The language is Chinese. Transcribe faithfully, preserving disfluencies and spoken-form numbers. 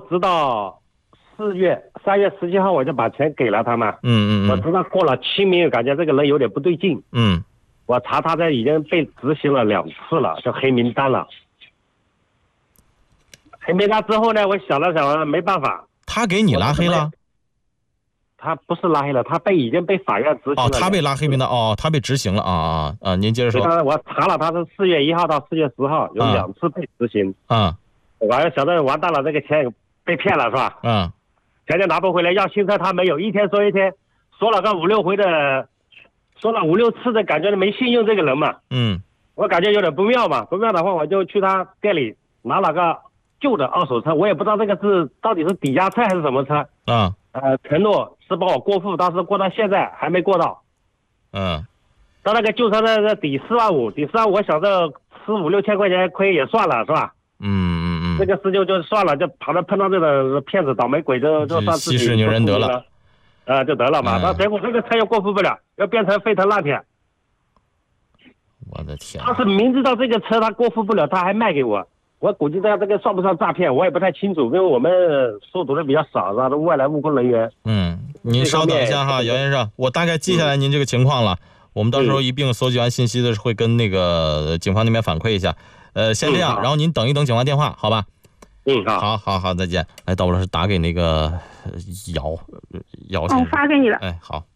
直到四月三月十七号我就把钱给了他嘛。 嗯嗯嗯。 我直到过了清明，感觉这个人有点不对劲。 嗯。 我查他这已经被执行了两次了，就黑名单了。黑名单之后呢，我想了想，没办法。 他给你拉黑了？ 他不是拉黑了，他被已经被法院执行了。 哦，他被拉黑名单哦，他被执行了啊啊啊！您接着说。 我查了，他是四月一号到四月十号有两次被执行。 啊。 我还想着完蛋了，这个钱被骗了是吧？ 嗯。 钱就拿不回来，要新车他没有，一天说一天，说了个五六回的，说了五六次的，感觉没信用这个人嘛。 嗯。 我感觉有点不妙嘛，不妙的话我就去他店里拿了个旧的二手车，我也不知道这个是到底是抵押车还是什么车。 啊。 呃，承诺是帮我过户，但是过到现在还没过到。 嗯。 到那个旧车的抵四万五，抵四万五，我想着吃五六千块钱亏也算了，是吧？ 嗯嗯嗯。 这个事就就算了，就跑到碰到这个骗子倒霉鬼就就算自己息事宁人得了， 呃，就得了嘛。那、嗯、结果这个车又过户不了，要变成沸腾烂铁。 我的天！ 他是明知道这个车他过户不了，他还卖给我。我估计这这个算不算诈骗，我也不太清楚，因为我们熟读的比较少，是吧？都外来务工人员。 嗯，您稍等一下哈，姚先生，我大概记下来您这个情况了。嗯、我们到时候一并搜集完信息的时候，会跟那个警方那边反馈一下。呃，先这样，嗯、然后您等一等警方电话，好吧？ 嗯，好， 好，好，好，再见。来，到我这是打给那个姚姚先生。 我发给你了。 哎，好。